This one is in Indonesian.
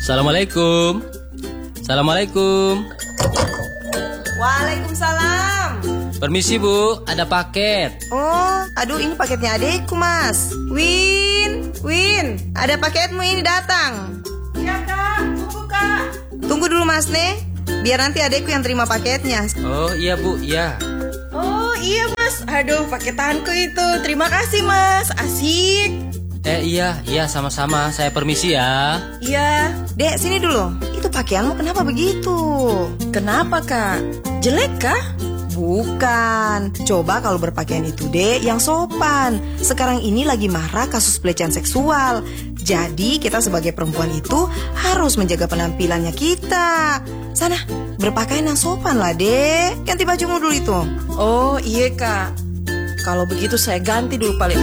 Assalamualaikum. Assalamualaikum. Waalaikumsalam. Permisi Bu, ada paket. Oh, aduh ini paketnya adekku Mas. Win, ada paketmu ini datang. Iya Kak, tunggu Kak. Tunggu dulu Mas Nih, biar nanti adekku yang terima paketnya. Oh iya Bu, iya. Oh iya Mas, aduh paketanku itu. Terima kasih Mas, asik. Iya sama-sama. Saya permisi ya. Iya. Dek, sini dulu. Itu pakaianmu kenapa begitu? Kenapa Kak? Jelek kah? Bukan. Coba kalau berpakaian itu Dek yang sopan. Sekarang ini lagi marak kasus pelecehan seksual. Jadi kita sebagai perempuan itu harus menjaga penampilannya kita. Sana, berpakaian yang sopan lah Dek. Ganti bajumu dulu itu. Oh iya Kak. Kalau begitu saya ganti dulu paling.